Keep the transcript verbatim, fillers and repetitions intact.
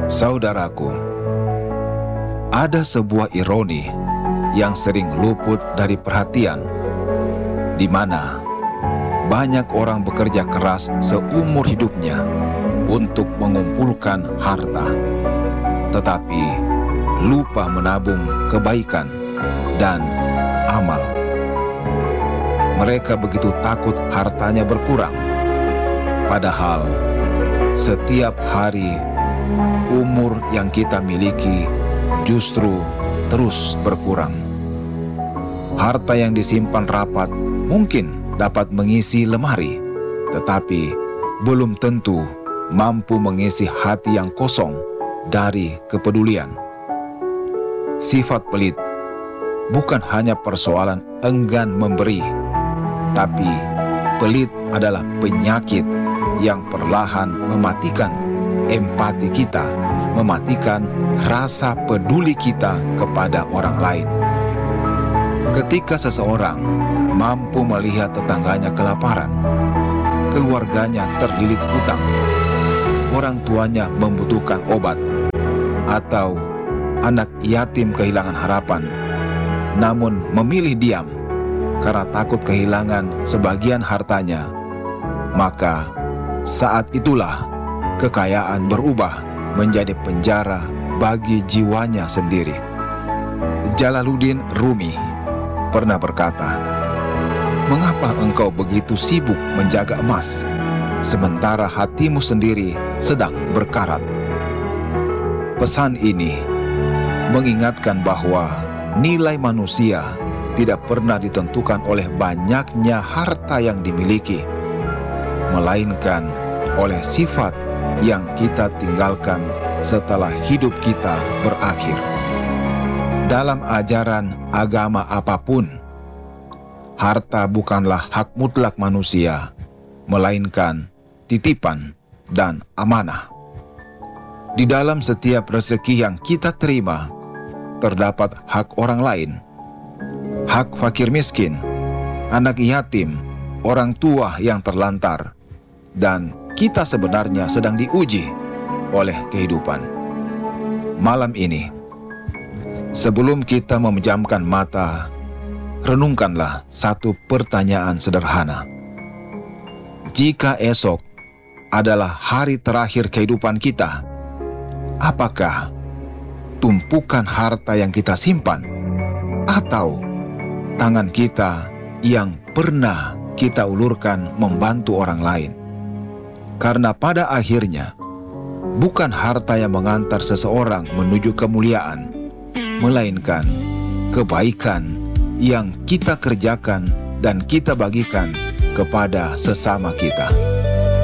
Saudaraku, ada sebuah ironi yang sering luput dari perhatian, di mana banyak orang bekerja keras seumur hidupnya untuk mengumpulkan harta, tetapi lupa menabung kebaikan dan amal. Mereka begitu takut hartanya berkurang, padahal setiap hari umur yang kita miliki justru terus berkurang. Harta yang disimpan rapat mungkin dapat mengisi lemari, tetapi belum tentu mampu mengisi hati yang kosong dari kepedulian. Sifat pelit bukan hanya persoalan enggan memberi, tapi pelit adalah penyakit yang perlahan mematikan empati kita, mematikan rasa peduli kita kepada orang lain. Ketika seseorang mampu melihat tetangganya kelaparan, keluarganya terlilit hutang, orang tuanya membutuhkan obat, atau anak yatim kehilangan harapan, namun memilih diam karena takut kehilangan sebagian hartanya, maka saat itulah kekayaan berubah menjadi penjara bagi jiwanya sendiri. Jalaluddin Rumi pernah berkata, "Mengapa engkau begitu sibuk menjaga emas, sementara hatimu sendiri sedang berkarat?" Pesan ini mengingatkan bahwa nilai manusia tidak pernah ditentukan oleh banyaknya harta yang dimiliki, melainkan oleh sifat yang kita tinggalkan setelah hidup kita berakhir. Dalam ajaran agama apapun, harta bukanlah hak mutlak manusia, melainkan titipan dan amanah. Di dalam setiap rezeki yang kita terima, terdapat hak orang lain. Hak fakir miskin, anak yatim, orang tua yang terlantar, dan kita sebenarnya sedang diuji oleh kehidupan. Malam ini, sebelum kita memejamkan mata, renungkanlah satu pertanyaan sederhana. Jika esok adalah hari terakhir kehidupan kita, apakah tumpukan harta yang kita simpan, atau tangan kita yang pernah kita ulurkan membantu orang lain? Karena pada akhirnya, bukan harta yang mengantar seseorang menuju kemuliaan, melainkan kebaikan yang kita kerjakan dan kita bagikan kepada sesama kita.